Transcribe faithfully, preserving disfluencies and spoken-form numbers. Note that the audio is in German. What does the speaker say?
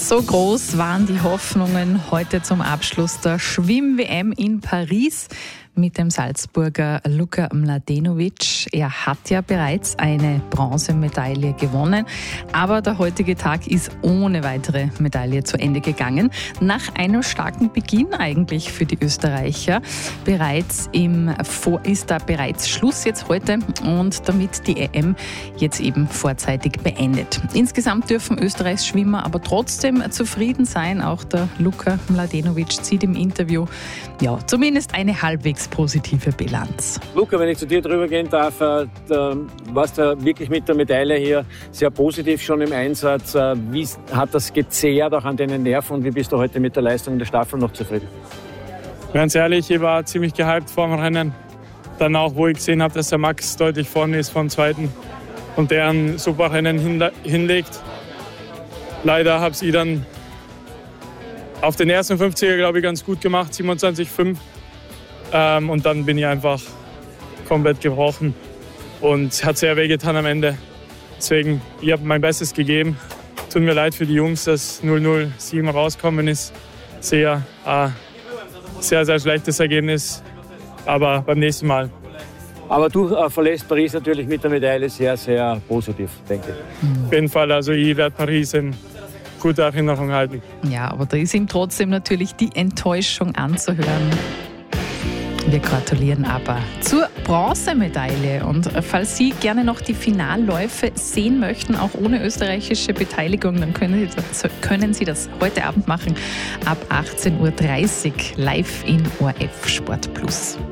So groß waren die Hoffnungen heute zum Abschluss der Schwimm-W M in Paris mit dem Salzburger Luka Mladenovic. Er hat ja bereits eine Bronzemedaille gewonnen, aber der heutige Tag ist ohne weitere Medaille zu Ende gegangen. Nach einem starken Beginn eigentlich für die Österreicher. Bereits im Vor- ist da bereits Schluss jetzt heute und damit die E M jetzt eben vorzeitig beendet. Insgesamt dürfen Österreichs Schwimmer aber trotzdem zufrieden sein. Auch der Luka Mladenovic zieht im Interview ja zumindest eine halbwegs positive Bilanz. Luka, wenn ich zu dir drüber gehen darf, da warst du wirklich mit der Medaille hier sehr positiv schon im Einsatz. Wie hat das gezehrt auch an deinen Nerven und wie bist du heute mit der Leistung der Staffel noch zufrieden? Ganz ehrlich, ich war ziemlich gehypt vor dem Rennen. Dann auch, wo ich gesehen habe, dass der Max deutlich vorne ist vom Zweiten und der ein super Rennen hinle- hinlegt. Leider habe ich dann auf den ersten fünfziger, glaube ich, ganz gut gemacht, siebenundzwanzig Komma fünf. Ähm, und dann bin ich einfach komplett gebrochen und es hat sehr wehgetan am Ende. Deswegen, ich habe mein Bestes gegeben. Tut mir leid für die Jungs, dass null null sieben rauskommen ist. Sehr, äh, sehr, sehr schlechtes Ergebnis, aber beim nächsten Mal. Aber du äh, verlässt Paris natürlich mit der Medaille sehr, sehr positiv, denke ich. Mhm. Auf jeden Fall, also ich werde Paris in guter Erinnerung halten. Ja, aber da ist ihm trotzdem natürlich die Enttäuschung anzuhören. Wir gratulieren aber zur Bronzemedaille. Und falls Sie gerne noch die Finalläufe sehen möchten, auch ohne österreichische Beteiligung, dann können Sie das, können Sie das heute Abend machen ab achtzehn Uhr dreißig live in O R F Sport Plus.